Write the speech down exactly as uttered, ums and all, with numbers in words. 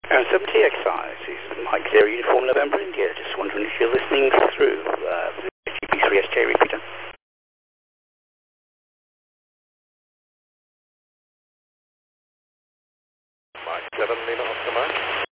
Uh, seven T X I, this is Mike Zero Uniform November India. Just wondering if you're listening through uh, G P three S J repeater. Mike seven, Lima Oscar Mike.